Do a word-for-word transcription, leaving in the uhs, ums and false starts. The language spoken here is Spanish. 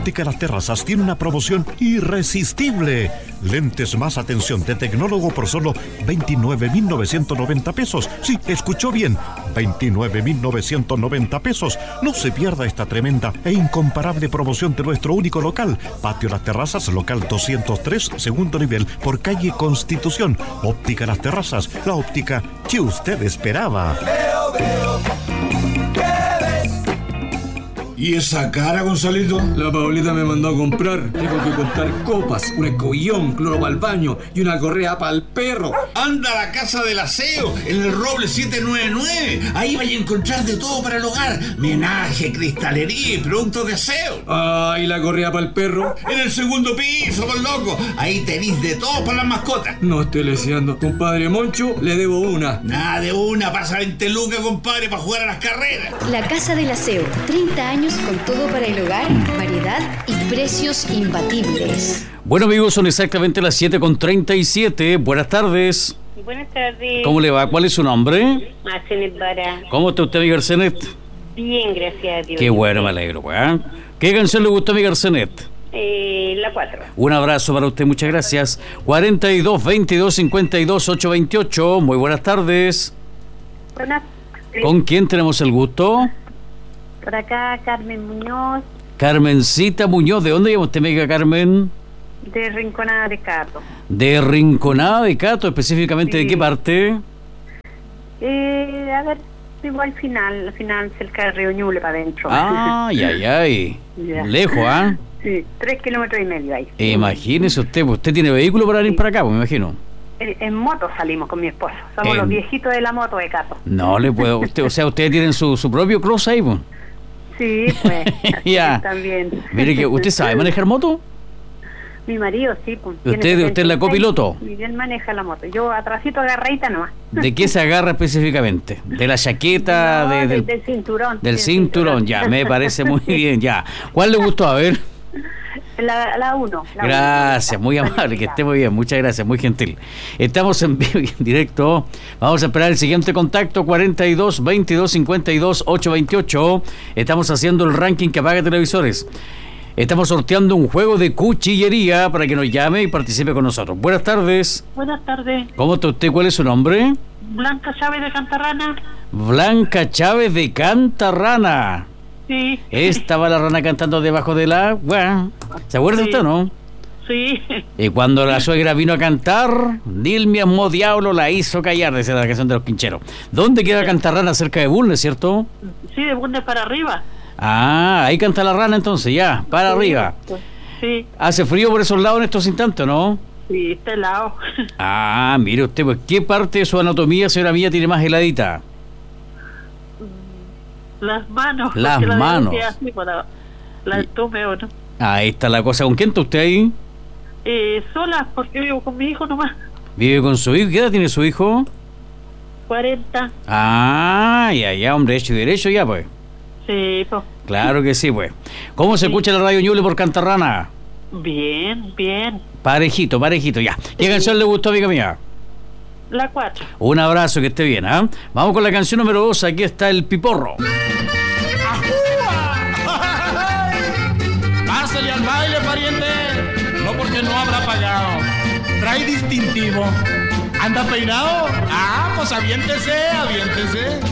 Óptica Las Terrazas tiene una promoción irresistible. Lentes más atención de tecnólogo por solo veintinueve mil novecientos noventa pesos. Sí, escuchó bien, veintinueve mil novecientos noventa pesos. No se pierda esta tremenda e incomparable promoción de nuestro único local. Patio Las Terrazas, local doscientos tres, segundo nivel, por calle Constitución. Óptica Las Terrazas, la óptica que usted esperaba. Veo, veo. ¿Y esa cara, Gonzalito? La Paulita me mandó a comprar. Tengo que comprar copas, un escobillón, cloro para el baño y una correa para el perro. Anda a la Casa del Aseo, en el Roble siete nueve nueve. Ahí vaya a encontrar de todo para el hogar. Menaje, cristalería y productos de aseo. Ah, ¿y la correa para el perro? En el segundo piso, don loco. Ahí tenéis de todo para las mascotas. No estoy leseando. Compadre Moncho, le debo una. Nada de una, pasa veinte lucas, compadre, para jugar a las carreras. La Casa del Aseo, treinta años con todo para el hogar, variedad y precios imbatibles. Bueno, amigos, son exactamente las siete con treinta y siete. Buenas tardes. Buenas tardes. ¿Cómo le va? ¿Cuál es su nombre? Arsenet Vara. ¿Cómo está usted, amiga Arsenet? Bien, gracias a Dios. Qué bueno, me alegro, weón. ¿Qué canción le gustó, amiga Arsenet? Eh, la cuatro. Un abrazo para usted, muchas gracias. cuarenta y dos, veintidós, cincuenta y dos, ochocientos veintiocho. Muy buenas tardes. Buenas. ¿Con quién tenemos el gusto? Por acá, Carmen Muñoz. Carmencita Muñoz. ¿De dónde llama usted, amiga Carmen? De Rinconada de Cato. De Rinconada de Cato, específicamente. Sí. ¿De qué parte? Eh, a ver, vivo al final, al final cerca del río Ñuble para adentro. Ay, ay, ay. Ya. Lejos, ¿ah? ¿eh? Sí, tres kilómetros y medio ahí. Imagínese usted, usted tiene vehículo para venir sí. para acá, pues me imagino. En, en moto salimos con mi esposo. Somos en... los viejitos de la moto de Cato. No le puedo, usted, o sea, ustedes tienen su, su propio cross ahí, pues. Sí, pues, ya. También. Mire que, ¿usted sabe manejar moto? Mi marido, sí. Pues, ¿Usted, usted es la copiloto? Y él maneja la moto. Yo atrasito agarradita nomás. ¿De qué se agarra específicamente? ¿De la chaqueta? No, de, del, del, del cinturón. Del cinturón, cinturón, ya, me parece muy bien, ya. ¿Cuál le gustó? A ver. La, la uno. La gracias, uno. Muy amable, que esté muy bien, muchas gracias, muy gentil. Estamos en vivo y en directo. Vamos a esperar el siguiente contacto, cuarenta y dos, veintidós, cincuenta y dos, ochocientos veintiocho. Estamos haciendo el ranking que apaga televisores. Estamos sorteando un juego de cuchillería para que nos llame y participe con nosotros. Buenas tardes. Buenas tardes. ¿Cómo está usted? ¿Cuál es su nombre? Blanca Chávez de Cantarrana. Blanca Chávez de Cantarrana. Sí. Estaba la rana cantando debajo del agua. ¿Se acuerda sí. usted, no? Sí. Y cuando la suegra vino a cantar, Dil mi amo diablo la hizo callar, decía la canción de los Quincheros. ¿Dónde queda Cantarrana? Cerca de Bulnes, ¿cierto? Sí, de Bulnes para arriba. Ah, ahí canta la rana entonces, ya, para sí, arriba. Sí. ¿Hace frío por esos lados en estos instantes, no? Sí, está helado. Ah, mire usted, pues, ¿qué parte de su anatomía, señora mía, tiene más heladita? Las manos. Las la manos. Así para la estómago, ¿no? Ahí está la cosa. ¿Con quién está usted ahí? Eh, sola, porque vivo con mi hijo nomás. ¿Vive con su hijo? ¿Qué edad tiene su hijo? cuarenta. Ah, ya, ya, hombre, hecho y derecho ya, pues. Sí, pues. Claro que sí, pues. ¿Cómo se sí. escucha la radio Ñuble por Cantarrana? Bien, bien. Parejito, parejito, ya. ¿Qué sí. canción le gustó, amiga mía? La cuatro. Un abrazo, que esté bien, ¿ah? ¿eh? Vamos con la canción número dos. Aquí está el Piporro. Pásale al baile, pariente. No porque no habrá pagado. Trae distintivo. ¿Anda peinado? Ah, pues aviéntese, aviéntese.